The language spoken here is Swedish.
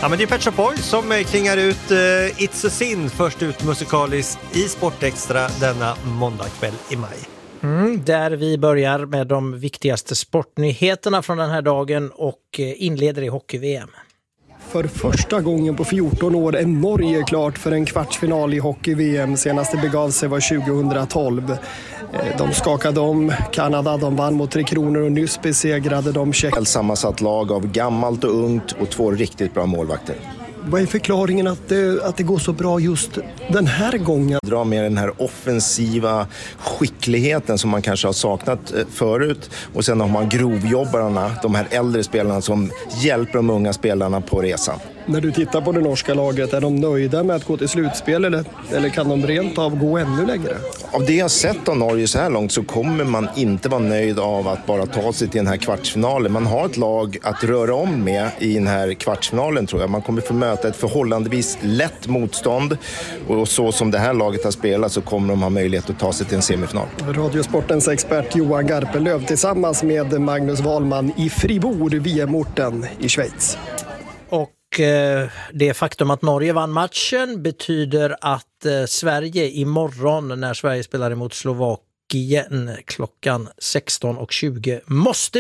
Ja, men det är Pet Shop Boys som klingar ut It's a Sin först ut musikaliskt i Sportextra denna måndagkväll i maj. Där vi börjar med de viktigaste sportnyheterna från den här dagen och inleder i hockey-VM. För första gången på 14 år är Norge klart för en kvartsfinal i hockey-VM. Senaste begav sig var 2012. De skakade om Kanada, de vann mot Tre Kronor och nyss besegrade de Tjeckien. Sammansatt lag av gammalt och ungt och 2 riktigt bra målvakter. Vad är förklaringen att det går så bra just den här gången? Dra med den här offensiva skickligheten som man kanske har saknat förut. Och sen har man grovjobbarna, de här äldre spelarna som hjälper de unga spelarna på resan. När du tittar på det norska laget, är de nöjda med att gå till slutspel eller kan de rent av gå ännu längre? Av det jag sett av Norge så här långt så kommer man inte vara nöjd av att bara ta sig till den här kvartsfinalen. Man har ett lag att röra om med i den här kvartsfinalen, tror jag. Man kommer få möta ett förhållandevis lätt motstånd och så som det här laget har spelat så kommer de ha möjlighet att ta sig till en semifinal. Radiosportens expert Johan Garpenlöv tillsammans med Magnus Wahlman i Fribourg, VM-orten i Schweiz. Och det faktum att Norge vann matchen betyder att Sverige imorgon när Sverige spelar emot Slovakien klockan 16:20 måste